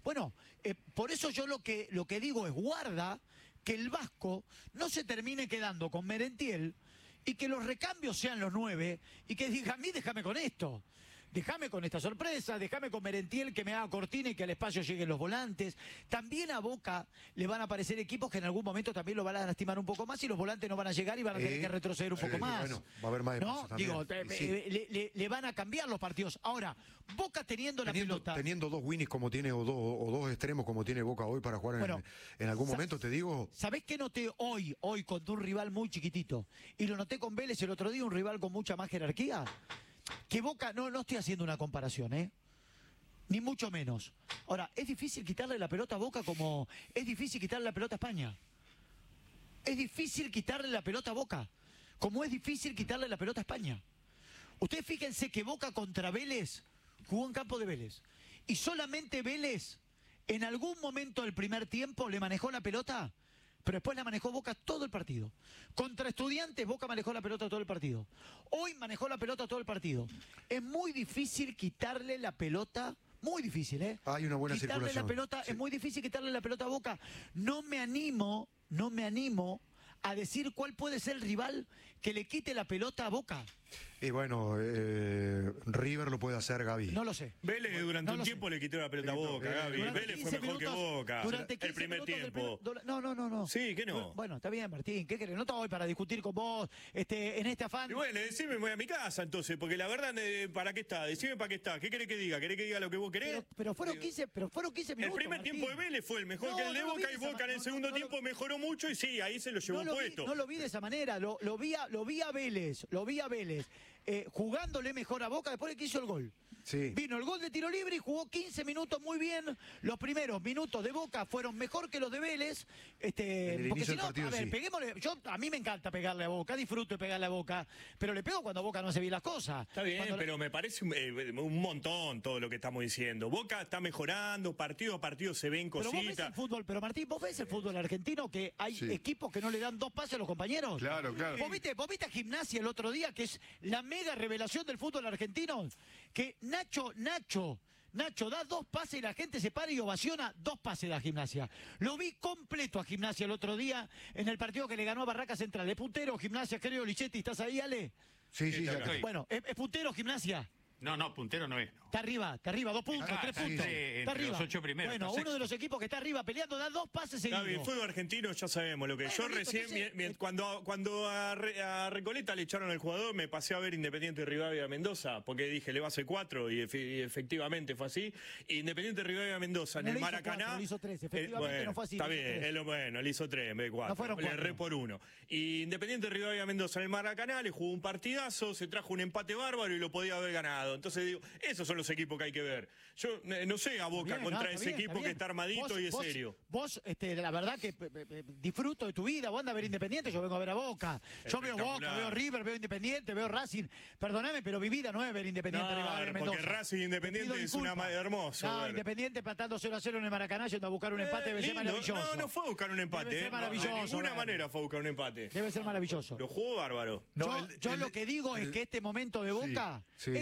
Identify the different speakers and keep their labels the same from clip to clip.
Speaker 1: Bueno, por eso yo lo que digo es guarda que el Vasco no se termine quedando con Merentiel y que los recambios sean los 9 y que diga, a mí déjame con esto. Déjame con esta sorpresa, déjame con Merentiel que me haga cortina y que al espacio lleguen los volantes. También a Boca le van a aparecer equipos que en algún momento también lo van a lastimar un poco más y los volantes no van a llegar y van a tener que retroceder un poco más.
Speaker 2: Bueno, va a haber más
Speaker 1: ¿no? Digo, le van a cambiar los partidos. Ahora, Boca teniendo la pelota.
Speaker 2: Teniendo dos Winnies como tiene, o dos extremos como tiene Boca hoy para jugar bueno, en algún momento, te digo.
Speaker 1: ¿Sabés qué noté hoy contra un rival muy chiquitito? Y lo noté con Vélez el otro día, un rival con mucha más jerarquía. Que Boca, no estoy haciendo una comparación, ni mucho menos. Ahora, es difícil quitarle la pelota a Boca como es difícil quitarle la pelota a España. Es difícil quitarle la pelota a Boca, como es difícil quitarle la pelota a España. Ustedes fíjense que Boca contra Vélez jugó en campo de Vélez. Y solamente Vélez, en algún momento del primer tiempo, le manejó la pelota, pero después la manejó Boca todo el partido. Contra Estudiantes, Boca manejó la pelota todo el partido. Hoy manejó la pelota todo el partido. Es muy difícil quitarle la pelota, muy difícil,
Speaker 2: Hay una buena
Speaker 1: quitarle
Speaker 2: circulación.
Speaker 1: La pelota, sí. Es muy difícil quitarle la pelota a Boca. No me animo a decir cuál puede ser el rival que le quite la pelota a Boca.
Speaker 2: Y bueno, River lo puede hacer, Gaby.
Speaker 1: No lo sé.
Speaker 3: Vélez durante un tiempo le quitó la pelota a Boca, Gaby. Vélez fue mejor que Boca el primer tiempo.
Speaker 1: No.
Speaker 3: Sí, ¿qué no?
Speaker 1: Bueno, está bien, Martín. ¿Qué querés? No estoy para discutir con vos en este afán.
Speaker 3: Y bueno, decime, me voy a mi casa entonces, porque la verdad, ¿para qué está? Decime para qué está. ¿Qué querés que diga? ¿Querés que diga lo que vos querés?
Speaker 1: Pero fueron 15 minutos.
Speaker 3: El primer tiempo de Vélez fue el mejor que el de Boca y Boca en el segundo tiempo mejoró mucho y sí, ahí se lo llevó puesto.
Speaker 1: No lo vi de esa manera. Lo vi a Vélez. Jugándole mejor a Boca después de que hizo el gol.
Speaker 2: Sí.
Speaker 1: Vino el gol de tiro libre y jugó 15 minutos muy bien. Los primeros minutos de Boca fueron mejor que los de Vélez. Porque si no,
Speaker 2: partido,
Speaker 1: a ver, peguémosle. A mí me encanta pegarle a Boca, disfruto de pegarle a Boca, pero le pego cuando Boca no hace bien las cosas.
Speaker 3: Está bien, pero me parece un montón todo lo que estamos diciendo. Boca está mejorando, partido a partido se ven cositas.
Speaker 1: Pero vos ves el fútbol, pero Martín, ¿vos ves el fútbol argentino que hay equipos que no le dan 2 pases a los compañeros?
Speaker 2: Claro.
Speaker 1: ¿Vos viste a Gimnasia el otro día, que es la mega revelación del fútbol argentino? Que Nacho da 2 pases y la gente se para y ovaciona 2 pases de la Gimnasia. Lo vi completo a Gimnasia el otro día en el partido que le ganó a Barraca Central. ¿Es puntero Gimnasia, creo, Lichetti? ¿Estás ahí, Ale?
Speaker 2: Sí, ya.
Speaker 1: Bueno, ¿es puntero Gimnasia?
Speaker 4: No, puntero no es. No.
Speaker 1: Está arriba, 2 puntos, 3 puntos.
Speaker 4: Está arriba. Los 8 primeros.
Speaker 1: Bueno, uno de los equipos que está arriba peleando da 2 pases seguidos.
Speaker 3: Gaby, el fútbol argentino ya sabemos lo que es. Yo recién, cuando a Recoleta le echaron al jugador, me pasé a ver Independiente Rivadavia Mendoza, porque dije, le va a hacer 4 y efectivamente fue así. Independiente Rivadavia Mendoza en el Maracaná.
Speaker 1: Le hizo 3, efectivamente no fue así.
Speaker 3: Está bien, le hizo 3 en vez de 4.
Speaker 1: No fueron 4.
Speaker 3: Le erré por 1. Y Independiente Rivadavia Mendoza en el Maracaná le jugó un partidazo, se trajo un empate bárbaro y lo podía haber ganado. Entonces digo, esos son los equipos que hay que ver. Yo no sé a Boca contra ese equipo que está armadito y es serio.
Speaker 1: Vos, la verdad que disfruto de tu vida. Vos andás a ver Independiente, yo vengo a ver a Boca. Yo veo Boca, veo River, veo Independiente, veo Racing. Perdóname, pero mi vida no es ver Independiente.
Speaker 3: Porque Racing Independiente es una hermosa.
Speaker 1: No, Independiente empatando 0-0 en el Maracaná, yendo a buscar un empate, debe ser maravilloso.
Speaker 3: No fue a buscar un empate.
Speaker 1: Debe ser maravilloso.
Speaker 3: De ninguna manera fue a buscar un empate.
Speaker 1: Debe ser maravilloso.
Speaker 3: Lo jugó bárbaro.
Speaker 1: Yo lo que digo es que este momento de Boca,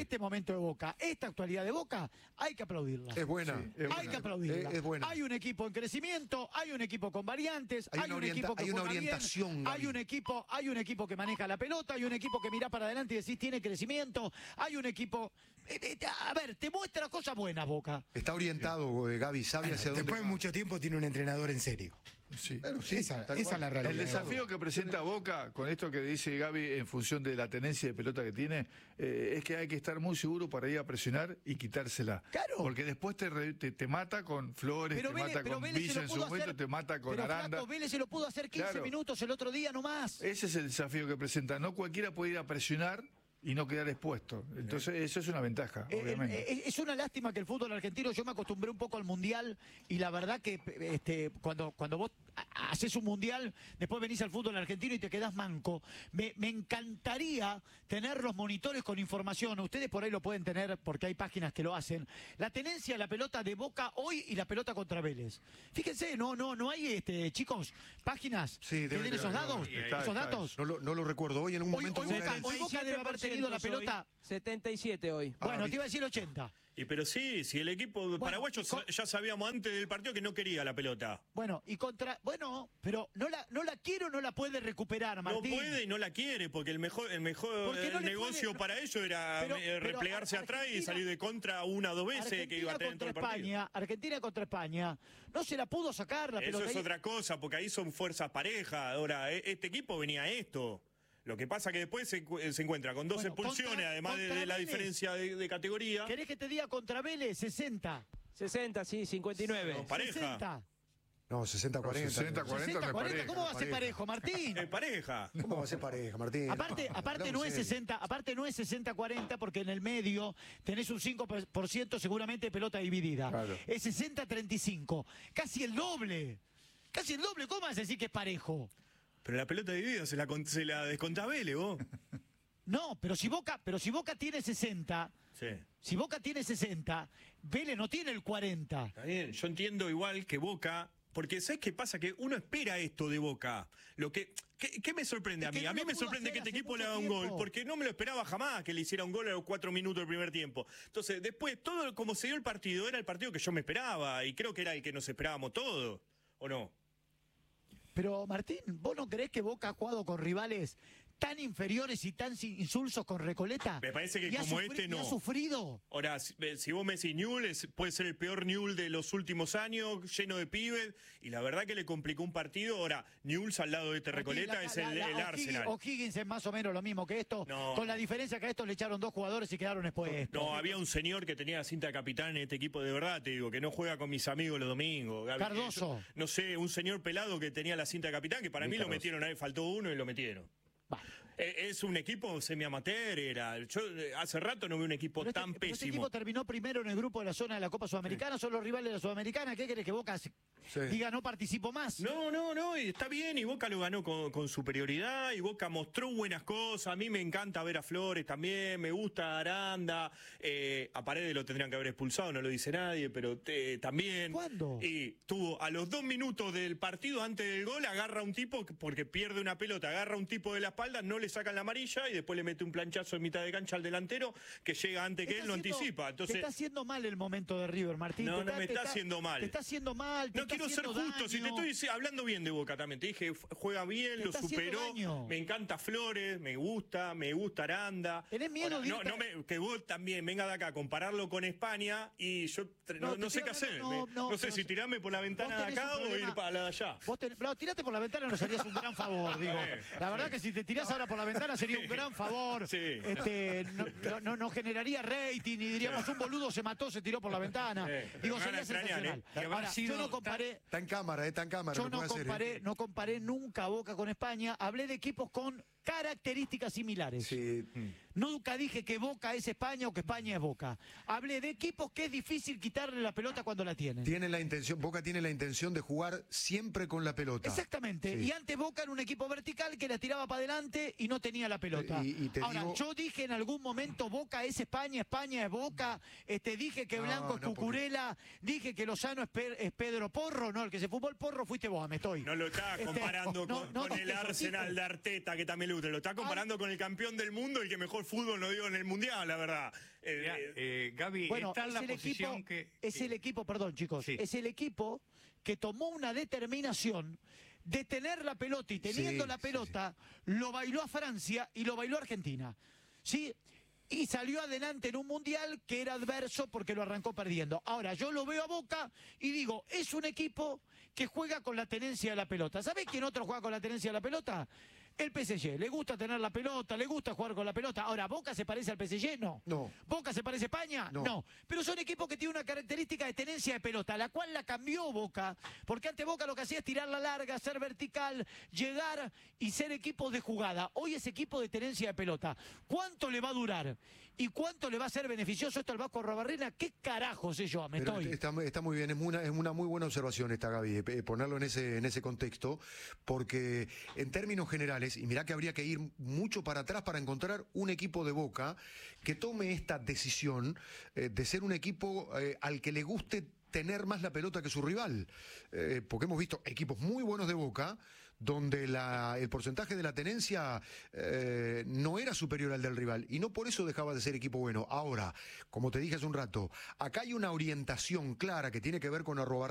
Speaker 1: esta actualidad de Boca, hay que aplaudirla.
Speaker 2: Es buena.
Speaker 1: Hay que aplaudirla.
Speaker 2: Es buena.
Speaker 1: Hay un equipo en crecimiento, hay un equipo con variantes,
Speaker 2: hay
Speaker 1: un equipo que
Speaker 2: hay una
Speaker 1: juega
Speaker 2: orientación.
Speaker 1: bien, hay un equipo que maneja la pelota, hay un equipo que mira para adelante y decís tiene crecimiento, hay un equipo. A ver, te muestra cosas buenas, Boca.
Speaker 2: Está orientado, Gaby, sabe hacia dónde.
Speaker 5: Después de mucho tiempo tiene un entrenador en serio.
Speaker 2: Sí.
Speaker 5: Esa es la realidad.
Speaker 6: El desafío que presenta Boca, con esto que dice Gaby, en función de la tenencia de pelota que tiene, es que hay que estar muy seguro para ir a presionar y quitársela.
Speaker 1: Claro.
Speaker 6: Porque después te mata con Flores, te mata con Villa en su momento, te mata con Aranda.
Speaker 1: Flaco, Vélez se lo pudo hacer 15 minutos el otro día nomás.
Speaker 6: Ese es el desafío que presenta. No cualquiera puede ir a presionar y no quedar expuesto. Entonces, eso es una ventaja, obviamente.
Speaker 1: Es una lástima que el fútbol argentino, yo me acostumbré un poco al Mundial y la verdad que cuando vos haces un Mundial, después venís al fútbol argentino y te quedás manco. Me encantaría tener los monitores con información. Ustedes por ahí lo pueden tener porque hay páginas que lo hacen. La tenencia de la pelota de Boca hoy y la pelota contra Vélez. Fíjense, no hay, chicos, páginas que den esos datos. Esos datos.
Speaker 2: No lo recuerdo. Hoy en un momento...
Speaker 1: Hoy Boca debe haber tenido la pelota.
Speaker 7: 77 hoy.
Speaker 1: Bueno, te iba a decir 80.
Speaker 3: Pero sí, si el equipo paraguayo ya sabíamos antes del partido que no quería la pelota.
Speaker 1: Bueno, pero no la quiere o no la puede recuperar, Martín.
Speaker 3: No puede y no la quiere, porque el mejor negocio para ellos era replegarse atrás y salir de contra una o dos veces
Speaker 1: Argentina
Speaker 3: que iba a tener todo el partido.
Speaker 1: Argentina contra España, no se la pudo sacar la pelota.
Speaker 3: Eso es otra cosa, porque ahí son fuerzas parejas. Ahora, este equipo venía a esto. Lo que pasa que después se encuentra con 12 expulsiones, además de la diferencia de categoría.
Speaker 1: ¿Querés que te diga contra Vélez? 60.
Speaker 7: 60, sí, 59.
Speaker 3: No, pareja.
Speaker 1: 60.
Speaker 2: No, 60-40.
Speaker 6: 60-40
Speaker 1: ¿Cómo va a ser parejo, Martín?
Speaker 3: Es pareja.
Speaker 2: ¿Cómo va a ser pareja, Martín?
Speaker 1: Aparte no es 60-40 porque en el medio tenés un 5% seguramente de pelota dividida.
Speaker 6: Claro.
Speaker 1: Es 60-35. Casi el doble. Casi el doble. ¿Cómo vas a decir que es parejo?
Speaker 3: Pero la pelota dividida se la desconta Vélez, vos.
Speaker 1: No, pero si Boca tiene 60,
Speaker 3: Sí.
Speaker 1: si Boca tiene 60, Vélez no tiene el 40.
Speaker 3: Está bien, yo entiendo igual que Boca, porque ¿sabes qué pasa? Que uno espera esto de Boca. ¿Qué me sorprende a mí?
Speaker 1: Es que no
Speaker 3: A mí
Speaker 1: lo
Speaker 3: me
Speaker 1: pudo
Speaker 3: sorprende
Speaker 1: hacer
Speaker 3: que este
Speaker 1: hace
Speaker 3: equipo le
Speaker 1: mucho
Speaker 3: haga un gol,
Speaker 1: tiempo.
Speaker 3: porque no me lo esperaba jamás que le hiciera un gol a los 4 minutos del primer tiempo. Entonces, después, todo como se dio el partido, era el partido que yo me esperaba, y creo que era el que nos esperábamos todos, ¿o no?
Speaker 1: Pero Martín, ¿vos no creés que Boca ha jugado con rivales tan inferiores y tan insulsos con Recoleta?
Speaker 3: Me parece que
Speaker 1: ¿Y
Speaker 3: como este no.
Speaker 1: ¿Ha sufrido?
Speaker 3: Ahora, si vos me decís Newell's, puede ser el peor Newell's de los últimos años, lleno de pibes, y la verdad que le complicó un partido. Ahora, Newell's al lado de este Recoleta es el Arsenal.
Speaker 1: O'Higgins es más o menos lo mismo que esto,
Speaker 3: No.
Speaker 1: con la diferencia que a estos le echaron 2 jugadores y quedaron expuestos.
Speaker 3: No, había un señor que tenía la cinta de capitán en este equipo, de verdad, te digo, que no juega con mis amigos los domingos. Gaby.
Speaker 1: Cardoso.
Speaker 3: No sé, un señor pelado que tenía la cinta de capitán, que para mí lo metieron ahí, faltó uno y lo metieron.
Speaker 1: Va.
Speaker 3: Es un equipo semi-amateur, yo hace rato no veo un equipo
Speaker 1: Pero
Speaker 3: tan
Speaker 1: pero este
Speaker 3: pésimo.
Speaker 1: equipo terminó primero en el grupo de la zona de la Copa Sudamericana, son los rivales de la Sudamericana. ¿Qué querés que Boca diga no participo más?
Speaker 3: No, y está bien, y Boca lo ganó con superioridad, y Boca mostró buenas cosas. A mí me encanta ver a Flores también, me gusta Aranda, a Paredes lo tendrían que haber expulsado, no lo dice nadie, pero también.
Speaker 1: ¿Cuándo?
Speaker 3: Y tuvo a los 2 minutos del partido, antes del gol, agarra a un tipo, porque pierde una pelota, agarra a un tipo de la espalda, no le sacan la amarilla, y después le mete un planchazo en mitad de cancha al delantero, que llega antes que él, lo anticipa. Entonces,
Speaker 1: te está haciendo mal el momento de River, Martín.
Speaker 3: No me está haciendo mal.
Speaker 1: Te está haciendo mal.
Speaker 3: No quiero ser justo, si te estoy hablando bien de Boca también, te dije, juega bien,
Speaker 1: Te
Speaker 3: lo
Speaker 1: está haciendo
Speaker 3: superó,
Speaker 1: daño.
Speaker 3: me encanta Flores, me gusta Aranda.
Speaker 1: ¿Tenés miedo
Speaker 3: Ahora, que vos también venga de acá a compararlo con España y yo no sé qué hacer. No sé si tirarme por la ventana de acá o ir para la de allá.
Speaker 1: No, tirate por la ventana nos harías un gran favor, digo. La verdad que si te tirás ahora por la ventana sería un gran favor.
Speaker 3: Sí.
Speaker 1: No generaría rating y diríamos un boludo se mató, se tiró por la ventana. Digo,
Speaker 3: Me van a
Speaker 1: sería
Speaker 3: extrañar,
Speaker 1: sensacional.
Speaker 4: Que habrá
Speaker 1: Ahora,
Speaker 4: sido
Speaker 1: yo no comparé.
Speaker 2: Está en cámara, está en cámara.
Speaker 1: Yo
Speaker 2: lo puede hacer,
Speaker 1: no comparé nunca a Boca con España. Hablé de equipos con características similares.
Speaker 2: Sí.
Speaker 1: Nunca dije que Boca es España o que España es Boca. Hablé de equipos que es difícil quitarle la pelota cuando la tienen.
Speaker 2: Boca tiene la intención de jugar siempre con la pelota.
Speaker 1: Exactamente.
Speaker 2: Sí.
Speaker 1: Y antes Boca era un equipo vertical que la tiraba para adelante y no tenía la pelota.
Speaker 2: Y te
Speaker 1: Ahora,
Speaker 2: digo-
Speaker 1: yo dije en algún momento Boca es España, España es Boca. Dije que
Speaker 2: No,
Speaker 1: Blanco es
Speaker 2: no,
Speaker 1: Cucurella. Dije que Lozano es Pedro Porro. No, el que se fumó el porro fuiste vos, me estoy.
Speaker 3: No lo está comparando con el Arsenal de Arteta, que también le gusta. Lo está comparando con el campeón del mundo, el que mejor fútbol no dio en el Mundial, la verdad.
Speaker 4: Mirá, Gaby,
Speaker 1: Bueno,
Speaker 4: está en
Speaker 1: es
Speaker 4: la
Speaker 1: el
Speaker 4: posición
Speaker 1: equipo,
Speaker 4: que...
Speaker 1: es el equipo, perdón chicos,
Speaker 4: Sí.
Speaker 1: es el equipo que tomó una determinación de tener la pelota y teniendo
Speaker 2: Sí,
Speaker 1: la
Speaker 2: sí,
Speaker 1: pelota, lo bailó a Francia y lo bailó a Argentina. ¿Sí? Y salió adelante en un mundial que era adverso porque lo arrancó perdiendo. Ahora, yo lo veo a Boca y digo, es un equipo que juega con la tenencia de la pelota. ¿Sabés quién otro juega con la tenencia de la pelota? El PSG. Le gusta tener la pelota, le gusta jugar con la pelota. Ahora, ¿Boca se parece al PSG? No.
Speaker 2: No.
Speaker 1: ¿Boca se parece a España?
Speaker 2: No.
Speaker 1: No. Pero son equipos que tienen una característica de tenencia de pelota, la cual la cambió Boca, porque antes Boca lo que hacía es tirar la larga, ser vertical, llegar y ser equipo de jugada. Hoy es equipo de tenencia de pelota. ¿Cuánto le va a durar? ¿Y cuánto le va a ser beneficioso esto al Vasco Arrobarrena? ¿Qué carajos sé yo?
Speaker 2: Pero está muy bien, es una muy buena observación esta, Gaby, ponerlo en ese contexto, porque en términos generales, y mirá que habría que ir mucho para atrás para encontrar un equipo de Boca que tome esta decisión de ser un equipo al que le guste tener más la pelota que su rival. Porque hemos visto equipos muy buenos de Boca, donde el porcentaje de la tenencia no era superior al del rival, y no por eso dejaba de ser equipo bueno. Ahora, como te dije hace un rato, acá hay una orientación clara que tiene que ver con